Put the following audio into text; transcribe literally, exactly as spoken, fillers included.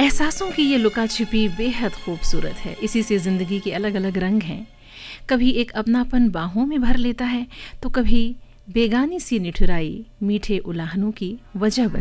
एहसासों की ये लुका छिपी बेहद खूबसूरत है। इसी से ज़िंदगी के अलग अलग रंग हैं। कभी एक अपनापन बाहों में भर लेता है तो कभी बेगानी सी निठुराई मीठे उलाहनों की वजह बन